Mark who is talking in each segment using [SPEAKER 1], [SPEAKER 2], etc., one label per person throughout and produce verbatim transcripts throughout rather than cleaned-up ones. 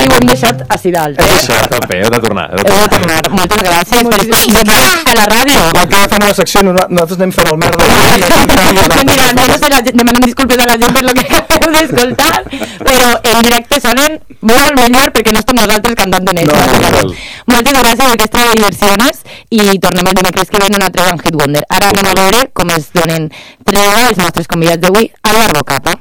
[SPEAKER 1] ho hem deixat així dalt.
[SPEAKER 2] Heu deixat el peu, heu de tornar.
[SPEAKER 1] Heu de tornar. Moltes gràcies per venir a la ràdio.
[SPEAKER 3] L'acaba fent una secció, nosaltres anem fent el merda.
[SPEAKER 1] Mira, no sé la gent, demanem disculpes a la gent per lo que acabeu d'escoltar, però en directe sonen molt millor perquè no estem nosaltres cantant en ells. Moltes gràcies per aquestes diversiones i tornem el dimecres que ve una treva en Hit Wonder. Ara anem a veure com es donen treva els nostres convidats d'avui a la Barbocata.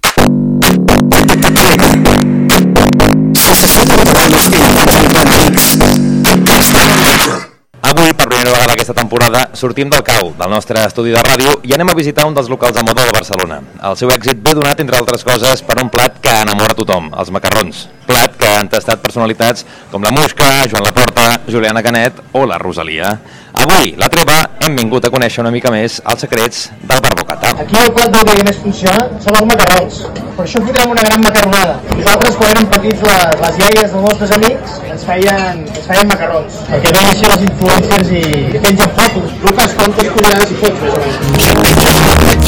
[SPEAKER 2] Avui, per primera vegada aquesta temporada, sortim del cau del nostre estudi de ràdio i anem a visitar un dels locals de moda de Barcelona. El seu èxit ve donat, entre altres coses, per un plat que enamora tothom, els macarrons. Plat que han tastat personalitats com la Musca, Joan Laporta, Juliana Canet o la Rosalia. Avui, la treva, hem vingut a conèixer una mica més els secrets del Barbocata.
[SPEAKER 4] Aquí el plat del que més funciona són els macarrons. Per això fotrem una gran macarronada. Nosaltres, quan érem petits, les, les iaies dels nostres amics ens feien, ens feien macarrons. Perquè veien així les influències i, i pengen fotos. Lucas, quantes coordenades hi fots, més o menys?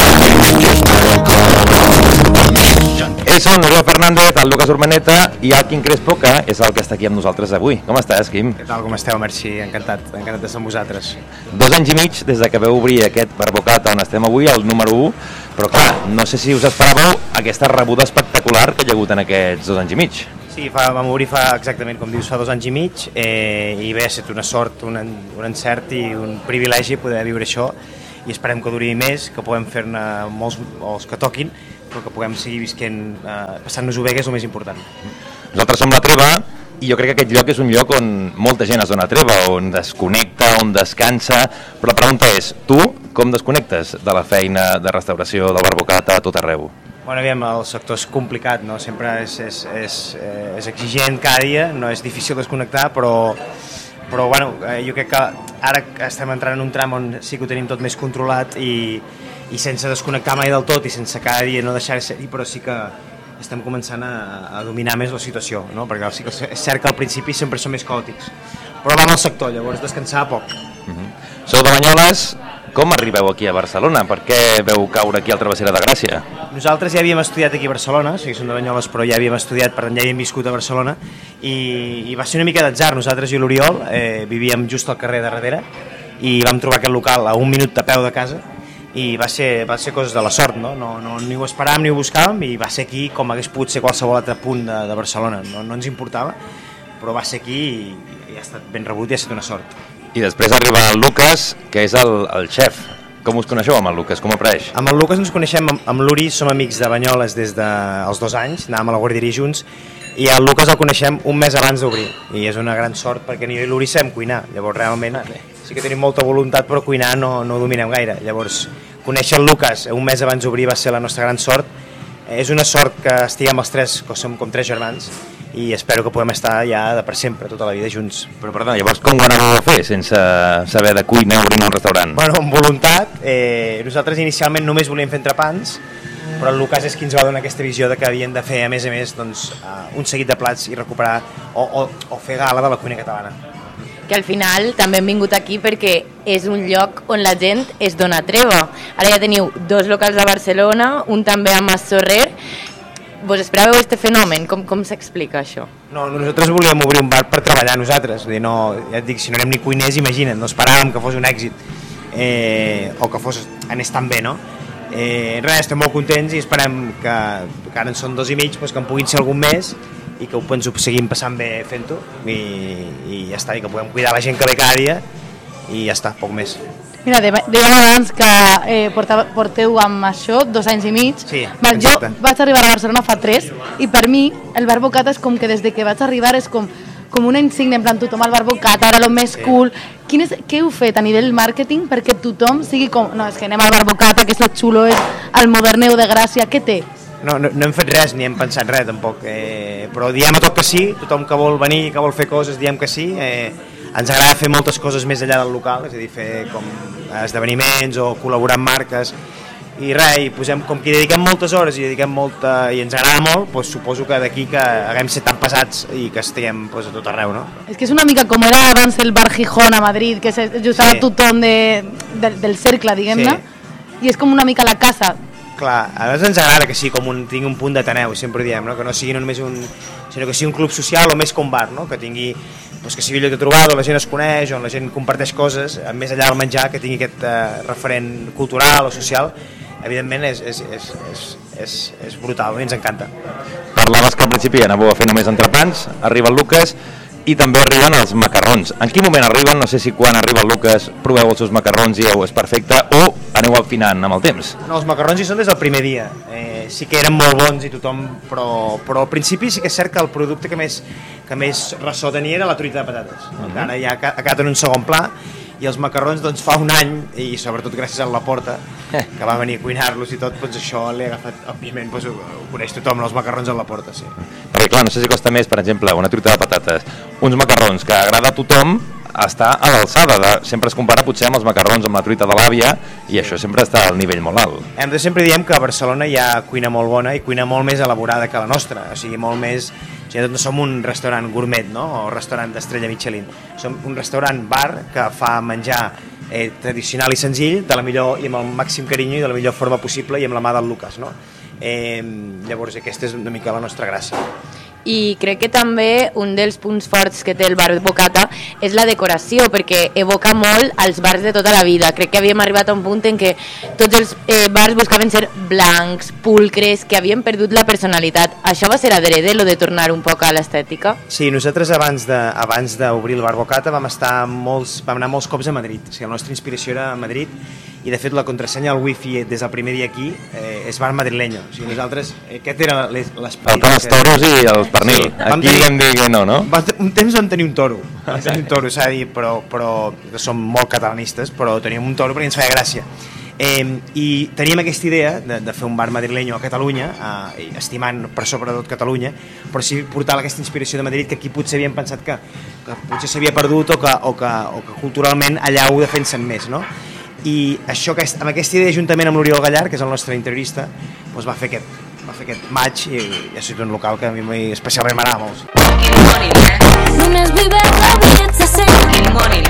[SPEAKER 2] Ells són Oriol Fernández, el Lucas Urmeneta i el Quim Crespo, que és el que està aquí amb nosaltres avui. Com estàs, Quim?
[SPEAKER 5] Què tal, com esteu? Merci, encantat, encantat de ser amb vosaltres.
[SPEAKER 2] Dos anys i mig des de que veu obrir aquest Barbocata on estem avui, el número u, però clar, no sé si us esperàveu aquesta rebuda espectacular que hi ha hagut en aquests dos anys i mig.
[SPEAKER 5] Sí, fa, vam obrir fa exactament, com dius, fa dos anys i mig, eh, i bé, ha estat una sort, un, un encert i un privilegi poder viure això, i esperem que duri més, que puguem fer-ne molts, els que toquin, però que puguem seguir visquent, eh, passant-nos-ho bé, que és el més important.
[SPEAKER 2] Nosaltres som la Treva i jo crec que aquest lloc és un lloc on molta gent es dona treva, on desconnecta, on descansa, però la pregunta és, tu com desconnectes de la feina de restauració del Barbocata a tot arreu?
[SPEAKER 5] Bueno, aviam, el sector és complicat, no? Sempre és, és, és, és exigent cada dia, no és difícil desconnectar, però, però bueno, jo crec que ara estem entrant en un tram on sí que ho tenim tot més controlat i, i sense desconnectar mai del tot i sense cada dia no deixar de ser-hi, però sí que estem començant a, a dominar més la situació, no? Perquè sí que és cert que al principi sempre són més caòtics, però va amb el sector, llavors descansar poc.
[SPEAKER 2] Uh-huh. Sou de Banyoles, com arribeu aquí a Barcelona? Per què veu caure aquí al Travessera de Gràcia?
[SPEAKER 5] Nosaltres ja havíem estudiat aquí a Barcelona, o sigui, som de Banyoles, però ja havíem estudiat, per tant ja havíem viscut a Barcelona, i, i va ser una mica d'atzar. Nosaltres i l'Oriol eh, vivíem just al carrer de darrere i vam trobar aquest local a un minut de peu de casa, i va ser, va ser coses de la sort, no? No, no, ni ho esperàvem ni ho buscàvem, i va ser aquí com hagués pogut ser qualsevol altre punt de, de Barcelona, no, no ens importava, però va ser aquí i, i ha estat ben rebut i ha estat una sort.
[SPEAKER 2] I després arriba el Lucas, que és el, el xef. Com us coneixeu amb el Lucas? Com apareix?
[SPEAKER 5] Amb el Lucas ens coneixem, amb, amb l'Uri som amics de Banyoles des dels dos anys, anàvem a la guarderia junts, i el Lucas el coneixem un mes abans d'obrir, i és una gran sort perquè ni jo i l'Uri sabem cuinar, llavors realment sí que tenim molta voluntat, però cuinar no, no ho dominem gaire, llavors conèixer el Lucas un mes abans d'obrir va ser la nostra gran sort. És una sort que estiguem els tres, que som com tres germans, i espero que puguem estar ja de per sempre, tota la vida junts.
[SPEAKER 2] Però perdona, llavors com ho anàveu a fer sense saber de cuina obrint un restaurant?
[SPEAKER 5] Bueno, amb voluntat, eh, nosaltres inicialment només volíem fer entrepans, però el Lucas és qui ens va donar aquesta visió de que havien de fer a més a més doncs, un seguit de plats i recuperar o, o, o fer gala de la cuina catalana.
[SPEAKER 1] Que al final també hem vingut aquí perquè és un lloc on la gent es dona treva. Ara ja teniu dos locals a Barcelona, un també a Massorrer. Vos esperàveu este fenomen? Com, com s'explica això?
[SPEAKER 5] No, nosaltres volíem obrir un bar per treballar nosaltres. Vull dir, no, ja et dic, si no anem ni cuiners, imagina't, no esperàvem que fos un èxit eh, o que fos, anés tan bé, no? Eh, res, estem molt contents i esperem que, que ara en són dos i mig, doncs que en puguin ser algun més i que ens ho seguim passant bé fent-ho i, i ja està, i que puguem cuidar la gent que ve cada dia i ja està, poc més.
[SPEAKER 6] Mira, dèiem abans que eh, portava, porteu amb això dos anys i mig.
[SPEAKER 5] Sí,
[SPEAKER 6] Mas jo vaig arribar a Barcelona fa tres i per mi el Barbocata és com que des de que vaig arribar és com, com una insígnia, en plan tothom al Barbocata, ara el més sí. cool. Quin és, què heu fet a nivell màrqueting perquè tothom sigui com, no, és que anem al Barbocata, que és lo xulo, és el moderneu de Gràcia, què té?
[SPEAKER 5] No, no, no hem fet res, ni hem pensat res tampoc, eh, però diem a tot que sí, tothom que vol venir, que vol fer coses, diem que sí. Eh, ens agrada fer moltes coses més enllà del local, és a dir, fer com esdeveniments o col·laborar amb marques, i res, i posem, com que hi dediquem moltes hores i dediquem molta, i ens agrada molt, doncs suposo que d'aquí que haguem ser tan pesats i que estiguem doncs, a tot arreu, no?
[SPEAKER 6] És que és una mica com era abans el Bar Gijón a Madrid, que s'ajustava sí. tothom de, de, del cercle, diguem-ne, sí. i és com una mica la casa.
[SPEAKER 5] Clar, a nosaltres ens agrada que sigui com un, tingui un punt d'ateneu, sempre diem, no? Que no sigui només un, sinó que sigui un club social o més que un bar, no? Que tingui, doncs que sigui lloc de trobada, on la gent es coneix, on la gent comparteix coses, més enllà del menjar, que tingui aquest eh, referent cultural o social, evidentment és, és, és, és, és, és brutal, i ens encanta.
[SPEAKER 2] Parlaves que al principi anàveu a fer només entrepans, arriba el Lucas, i també arriben els macarrons. En quin moment arriben? No sé si quan arriba el Lucas proveu els seus macarrons i dieu és perfecte, o aneu afinant amb el temps?
[SPEAKER 5] No, els macarrons hi són des del primer dia. Eh, sí que eren molt bons i tothom, però, però al principi sí que és cert que el producte que més, que més ressò tenia era la truita de patates. Mm-hmm. Ara ja ha quedat en un segon pla, i els macarrons doncs fa un any, i sobretot gràcies a la Porta, que va venir a cuinar-los i tot, doncs això l'he agafat, òbviament doncs, ho, ho coneix tothom, els macarrons a la Porta, sí.
[SPEAKER 2] Perquè clar, no sé si costa més, per exemple, una truita de patates, uns macarrons que agrada a tothom, està a l'alçada, de, sempre es compara potser amb els macarrons amb la truita de l'àvia, i això sempre està al nivell molt alt.
[SPEAKER 5] Hem de sempre diem que a Barcelona hi ha cuina molt bona i cuina molt més elaborada que la nostra, o sigui, molt més... O sigui, no som un restaurant gourmet, no? O restaurant d'estrella Michelin. Som un restaurant bar que fa menjar eh, tradicional i senzill, de la millor i amb el màxim carinyo i de la millor forma possible i amb la mà del Lucas, no? Eh, llavors aquesta és una mica la nostra gràcia.
[SPEAKER 1] I crec que també un dels punts forts que té el bar Bocata és la decoració, perquè evoca molt als bars de tota la vida. Crec que havíem arribat a un punt en què tots els eh, bars buscaven ser blancs, pulcres, que havien perdut la personalitat. Això va ser adrede, lo de tornar un poc a l'estètica?
[SPEAKER 5] Sí, nosaltres abans de, abans d'obrir el bar Bocata vam, estar molts, vam anar molts cops a Madrid. O sigui, la nostra inspiració era a Madrid, i de fet la contrasenya al wifi des del primer dia aquí eh, és bar madrileño. O sigui, nosaltres, aquest era l'espai...
[SPEAKER 2] Falten els toros i els pernil. Sí, aquí tenir, vam dir que no, no?
[SPEAKER 5] Un temps vam tenir un toro, vam tenir un toro, s'ha de dir, però, però som molt catalanistes, però teníem un toro perquè ens feia gràcia. Eh, I teníem aquesta idea de, de fer un bar madrileño a Catalunya, eh, estimant per sobre tot Catalunya, però sí portar aquesta inspiració de Madrid, que aquí potser havíem pensat que, que potser s'havia perdut o que, o, que, o que culturalment allà ho defensen més, no? I això, amb aquesta idea, juntament amb l'Oriol Gallar, que és el nostre interiorista, doncs va fer aquest, va fer aquest match, i, i ha sigut un local que a mi especialment m'agrada molt. Només vive la vida sense fucking money,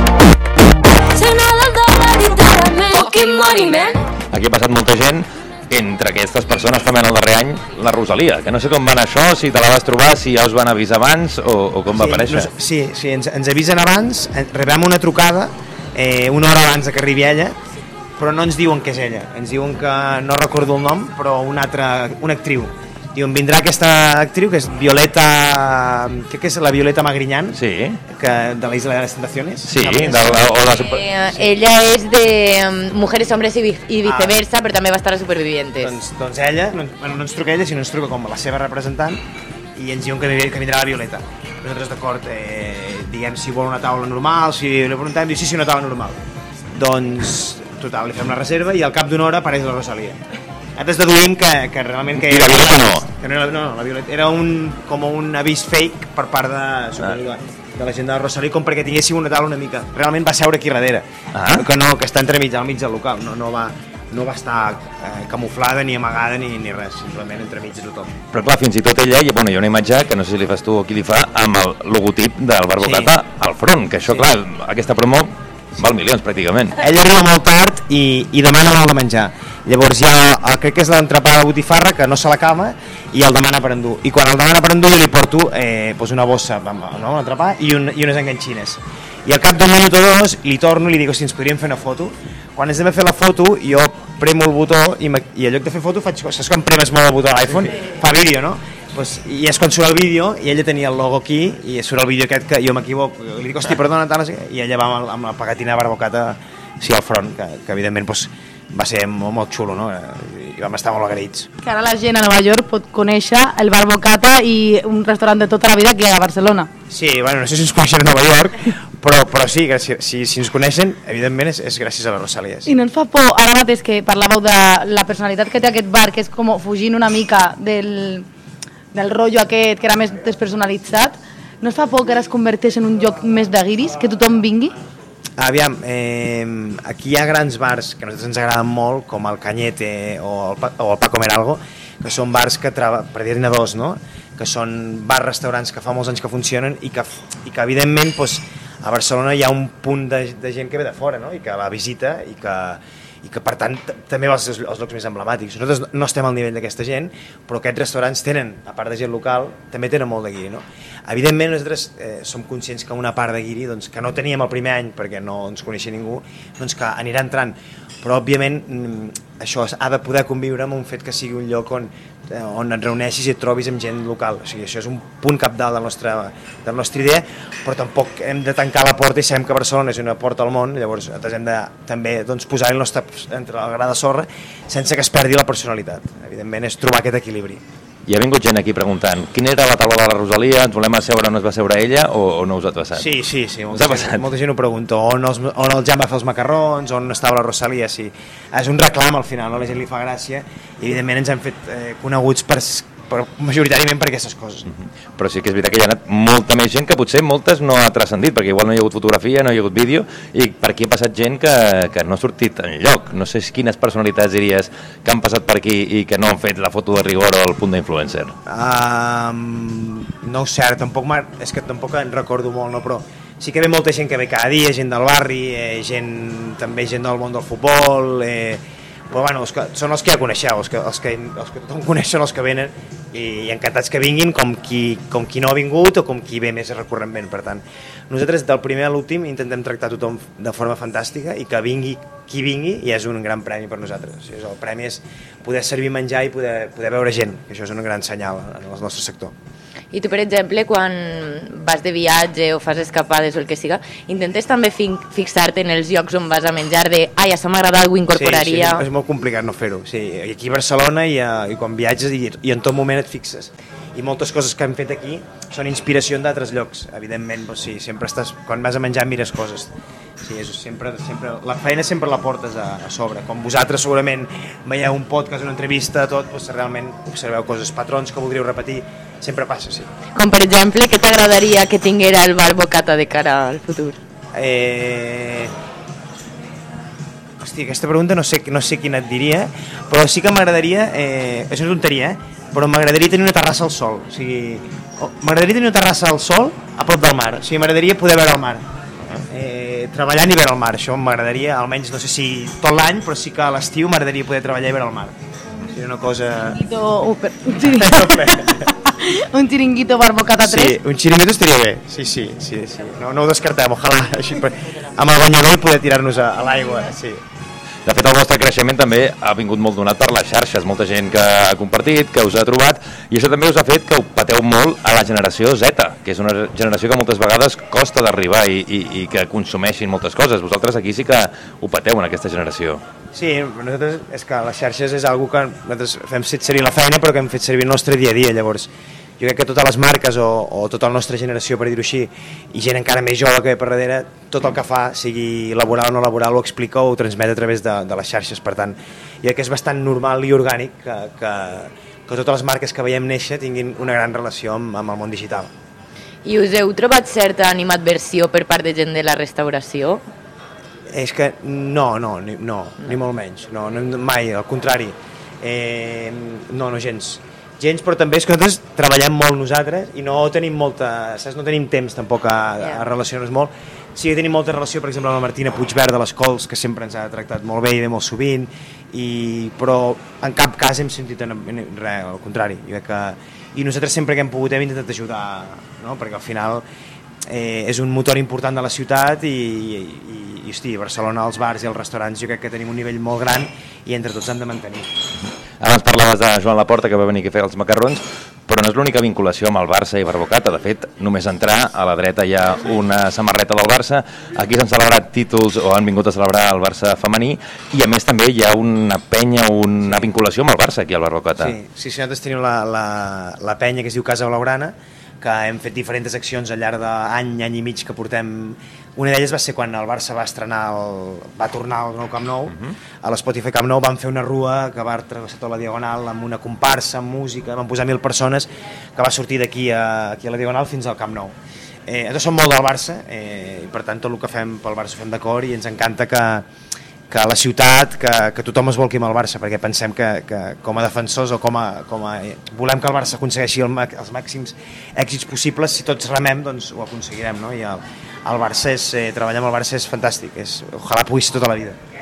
[SPEAKER 5] man. Se nada el dòlar literalment. Fucking money, man. Aquí ha passat molta gent, entre aquestes persones també en el darrer any, la Rosalia, que no sé com va anar això, si te la vas trobar, si ja us van avisar abans o, o com va sí,
[SPEAKER 2] aparèixer.
[SPEAKER 5] No, sí, sí ens, ens avisen abans, rebem una trucada, Eh, una hora abans que arribi ella, però no ens diuen que és ella, ens diuen que no recordo el nom, però una altra, una actriu. Diuen, vindrà aquesta actriu que és Violeta, crec que és la Violeta Magriñán,
[SPEAKER 2] sí.
[SPEAKER 5] Que, de la Isla de las Tentaciones.
[SPEAKER 2] Sí, de la, o la super...
[SPEAKER 1] eh, sí. Ella és de um, Mujeres, Hombres i, i viceversa, ah. Però també va estar a Supervivientes.
[SPEAKER 5] Doncs, doncs ella, no, bueno, no ens truca ella, sinó ens truca com la seva representant, i ens diuen que, que vindrà la Violeta. Nosaltres, d'acord, eh, diguem si vol una taula normal, si li preguntem, diu sí, sí, una taula normal. Doncs, total, li fem la reserva i al cap d'una hora apareix la Rosalia. Nosaltres deduïm que, que realment... Que
[SPEAKER 2] I la Violeta no?
[SPEAKER 5] Que no, no, la Violeta era un, com un avís fake per part de, ah. de la gent de la Rosalia, com perquè tinguéssim una taula una mica. Realment va seure aquí darrere, ah. que no, que està entremig, al mig del local, no, no va... no va estar eh, camuflada ni amagada ni, ni res, simplement entremig de tothom. Però
[SPEAKER 2] clar, fins i tot ella, i, bueno, hi ha una imatge que no sé si li fas tu o qui li fa, amb el logotip del Bar Bocata sí. al front, que això, sí. clar, aquesta promo val milions pràcticament.
[SPEAKER 5] Ella arriba molt tard i, i demana molt de menjar. Llavors hi ha, el, crec que és l'entrepà de botifarra, que no se l'acaba i el demana per endur. I quan el demana per endur jo li porto eh, pues una bossa, no, un entrepà i, un, i unes enganxines. I al cap d'un minut o dos li torno i li dic, si ens podríem fer una foto. Quan ens anem a fer la foto, jo premo el botó i, i en lloc de fer foto faig... Saps quan premes molt el botó a l'iPhone? Fa vídeo, no? Pues, i és quan surt el vídeo i ella tenia el logo aquí i surt el vídeo aquest que jo m'equivoco. Li dic, hosti, perdona, tal, i ella va amb, amb la pegatina de Bar Bocata sí, al front, que, que evidentment pues, va ser molt, molt xulo, no? I vam estar molt agraïts.
[SPEAKER 6] Que ara la gent a Nova York pot conèixer el Bar Bocata i un restaurant de tota la vida que hi ha a Barcelona.
[SPEAKER 5] Sí, bueno, no sé si ens coneixen a Nova York, però, però sí, que si, si, si ens coneixen, evidentment és, és gràcies a la Rosalia. Sí.
[SPEAKER 6] I no ens fa por, ara mateix que parlàveu de la personalitat que té aquest bar, que és com fugint una mica del, del rotllo aquest, que era més despersonalitzat, no ens fa por que ara es converteix en un lloc més de guiris, que tothom vingui?
[SPEAKER 5] Aviam, eh, aquí hi ha grans bars que a nosaltres ens agraden molt, com el Cañete o el, o el Paco Meralgo, que són bars que, per dir-ne dos, no? Que són bars-restaurants que fa molts anys que funcionen i que, i que evidentment, doncs, a Barcelona hi ha un punt de, de gent que ve de fora, no? I que va a visita i que, i que per tant també va als, als llocs més emblemàtics. Nosaltres no estem al nivell d'aquesta gent, però aquests restaurants tenen, a part de gent local, també tenen molt de guiri, no? Evidentment nosaltres eh, som conscients que una part de guiri doncs, que no teníem el primer any perquè no ens coneixia ningú, doncs que anirà entrant, però òbviament això ha de poder conviure amb un fet que sigui un lloc on, on et reuneixis i et trobis amb gent local. O sigui, això és un punt cabdal de la nostra, de la nostra idea, però tampoc hem de tancar la porta i sabem que Barcelona és una porta al món, llavors nosaltres hem de també doncs, posar el nostre entre la gra de sorra sense que es perdi la personalitat. Evidentment és trobar aquest equilibri.
[SPEAKER 2] I ha vingut gent aquí preguntant quina era la taula de la Rosalia, ens volem asseure on es va asseure ella o, o no us ha passat?
[SPEAKER 5] Sí, sí, sí, molta, gent, molta gent ho pregunta, on, els, on el Jan va fer els macarrons, on estava la Rosalia, sí. És un reclam al final, no? La gent li fa gràcia i evidentment ens hem fet eh, coneguts per, per, majoritàriament per aquestes coses. Mm-hmm. Però sí que és veritat que hi ha anat molta més gent que potser moltes no ha transcendit, perquè igual no hi ha hagut fotografia, no hi ha hagut vídeo, i per aquí ha passat gent que, que no ha sortit enlloc. No sé quines personalitats diries que han passat per aquí i que no han fet la foto de rigor o el punt d'influencer. Um, no ho sé, tampoc és que tampoc en recordo molt, no? Però sí que ve molta gent que ve cada dia, gent del barri, eh, gent, també gent del món del futbol, eh, però bueno, els que, són els que ja coneixeu, els que, els que, els que tothom coneix són els que venen i, i encantats que vinguin com qui, com qui no ha vingut o com qui ve més recurrentment. Per tant, nosaltres del primer a l'últim intentem tractar tothom de forma fantàstica i que vingui qui vingui i és un gran premi per nosaltres. O sigui, el premi és poder servir menjar i poder, poder veure gent, que això és un gran senyal en el nostre sector.
[SPEAKER 1] I tu, per exemple, quan vas de viatge o fas escapades o el que siga, intentes també fixar-te en els llocs on vas a menjar de ai, això m'ha agradat, ho incorporaria...
[SPEAKER 5] Sí, sí, és molt complicat no fer-ho. Sí, aquí a Barcelona i, a, i quan viatges i, i en tot moment et fixes. I moltes coses que hem fet aquí són inspiració d'altres llocs, evidentment. Doncs sí, sempre estàs, quan vas a menjar mires coses. Sí, és sempre, sempre, la feina sempre la portes a, a sobre. Com vosaltres segurament veieu un podcast, una entrevista, tot, doncs realment observeu coses, patrons que voldríeu repetir, sempre passa, sí.
[SPEAKER 1] Com per exemple, què t'agradaria que tinguera el bar Bocata de cara al futur?
[SPEAKER 5] Eh... Hosti, aquesta pregunta no sé, no sé quina et diria, però sí que m'agradaria, eh... és una tonteria, eh? Però m'agradaria tenir una terrassa al sol, o sigui, m'agradaria tenir una terrassa al sol a prop del mar, o sigui, m'agradaria poder veure el mar, eh, treballant i veure el mar, això m'agradaria, almenys no sé si tot l'any, però sí que a l'estiu m'agradaria poder treballar i veure el mar, seria una cosa...
[SPEAKER 6] Un xiringuito, un xiringuito bar Bocata tres?
[SPEAKER 5] Sí, un xiringuito estaria bé, sí, sí, sí, sí. No, no ho descartem, ojalà, així, amb el banyador poder tirar-nos a, a l'aigua, sí.
[SPEAKER 2] De fet, el vostre creixement també ha vingut molt donat per les xarxes, molta gent que ha compartit, que us ha trobat, i això també us ha fet que ho pateu molt a la generació Z, que és una generació que moltes vegades costa d'arribar i, i, i que consumeixin moltes coses. Vosaltres aquí sí que ho pateu en aquesta generació.
[SPEAKER 5] Sí, nosaltres és que les xarxes és una que nosaltres fem fet servir la feina però que hem fet servir el nostre dia a dia, llavors jo crec que totes les marques o, o tota la nostra generació, per dir-ho així, i gent encara més jove que ve per darrere, tot el que fa, sigui laboral o no laboral, ho explica o ho transmet a través de, de les xarxes. Per tant, jo crec que és bastant normal i orgànic que, que, que totes les marques que veiem néixer tinguin una gran relació amb, amb el món digital.
[SPEAKER 1] I us heu trobat certa animadversió per part de gent de la restauració?
[SPEAKER 5] És que no, no, ni, no, no. ni molt menys, no, no, mai, al contrari, eh, no, no gens. gens, però també és que nosaltres treballem molt nosaltres i no tenim molta, saps? No tenim temps tampoc a, a relacionar-nos molt. Sí que tenim molta relació, per exemple, amb la Martina Puigverd de les Cols, que sempre ens ha tractat molt bé i ve molt sovint, i, però en cap cas hem sentit en, en, res, al contrari. Jo crec que, i nosaltres sempre que hem pogut hem intentat ajudar, no? Perquè al final eh, és un motor important de la ciutat i, i, i hosti, Barcelona, els bars i els restaurants, jo crec que tenim un nivell molt gran i entre tots hem de mantenir.
[SPEAKER 2] Abans parlaves de Joan Laporta, que va venir aquí a fer els macarrons, però no és l'única vinculació amb el Barça i Barbocata. De fet, només entrar, a la dreta hi ha una samarreta del Barça, aquí s'han celebrat títols o han vingut a celebrar el Barça femení, i a més també hi ha una penya, una vinculació amb el Barça aquí al Barbocata.
[SPEAKER 5] Sí, sí, sí, nosaltres tenim la, la, la penya que es diu Casa Blaugrana, que hem fet diferents accions al llarg d'any, any i mig que portem. Una d'elles va ser quan el Barça va estrenar, el, va tornar al nou Camp Nou, uh-huh. A l'Spotify Camp Nou van fer una rua que va travessar tota la Diagonal amb una comparsa, amb música, van posar mil persones que va sortir d'aquí a, aquí a la Diagonal fins al Camp Nou. Eh, nosaltres som molt del Barça eh, i per tant tot el que fem pel Barça ho fem d'acord i ens encanta que, que la ciutat, que, que tothom es volqui amb el Barça, perquè pensem que, que com a defensors o com a, com a eh, volem que el Barça aconsegueixi el, els màxims èxits possibles, si tots remem doncs ho aconseguirem, no? I el, el Barça és, eh, treballar amb el Barça és fantàstic, és, ojalà pugui ser tota la vida.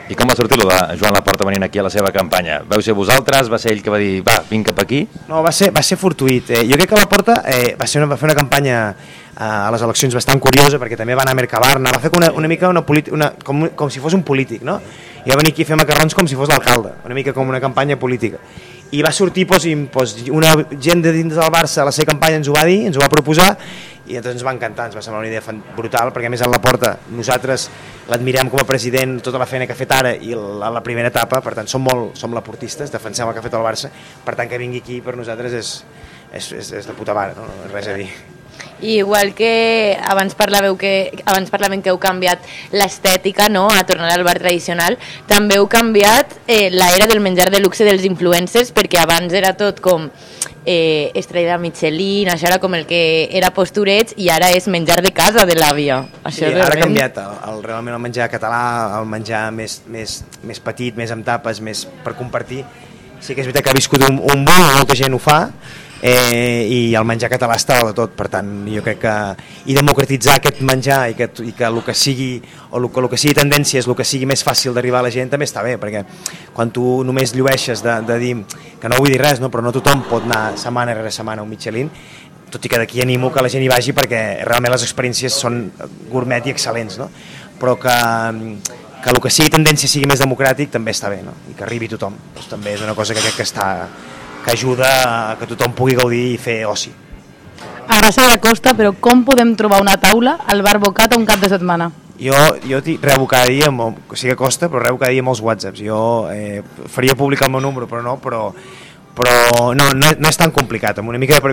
[SPEAKER 2] I com va sortir lo de Joan Laporta venint aquí a la seva campanya? Vau ser vosaltres? Va ser ell que va dir, va, vinc cap aquí?
[SPEAKER 5] No, va ser, va ser fortuït. Eh, jo crec que Laporta eh, va, ser una, va fer una campanya eh, a les eleccions bastant curiosa, perquè també va anar a Mercabarna, va fer una, una mica una una, com, com si fos un polític, no? I va venir aquí a fer macarrons com si fos l'alcalde, una mica com una campanya política. I va sortir, pues, i, pues, una gent de dins del Barça a la seva campanya ens ho va dir, ens ho va proposar, i entonces ens va encantar, ens va semblar una idea brutal, perquè a més en Laporta nosaltres l'admirem com a president, tota la feina que ha fet ara i la, la primera etapa, per tant som molt som laportistes, defensem el que ha fet el Barça, per tant que vingui aquí per nosaltres és, és, és, és de puta mare, no? Res a dir.
[SPEAKER 1] I igual que abans parlàveu que abans parlàvem que heu canviat l'estètica, no?, a tornar al bar tradicional, també heu canviat eh, l'era del menjar de luxe dels influencers, perquè abans era tot com eh, estrella Michelin, això era com el que era postureig, i ara és menjar de casa de l'àvia.
[SPEAKER 5] Sí, ara ha canviat el, el, realment el menjar català, el menjar més, més, més petit, més amb tapes, més per compartir. Sí que és veritat que ha viscut un, un boom, molta gent ho fa, eh, i el menjar català està de tot, per tant jo crec que i democratitzar aquest menjar i que, i que el que sigui o el que, el que sigui tendència és el que sigui més fàcil d'arribar a la gent també està bé, perquè quan tu només llueixes de, de dir, que no vull dir res, no? Però no tothom pot anar setmana rere setmana a un Michelin, tot i que d'aquí animo que la gent hi vagi perquè realment les experiències són gourmet i excel·lents, no? Però que que el que sigui tendència sigui més democràtic també està bé, no? I que arribi tothom, doncs també és una cosa que crec que està que ajuda a que tothom pugui gaudir i fer oci.
[SPEAKER 6] A Gràcia de la Costa, però com podem trobar una taula al bar Bocata un cap de setmana?
[SPEAKER 5] Jo, jo rebo cada dia, o sigui que costa, però rebo cada dia molts whatsapps. Jo eh, faria públic el meu número, però no, però, però no, no, no és tan complicat, amb una mica de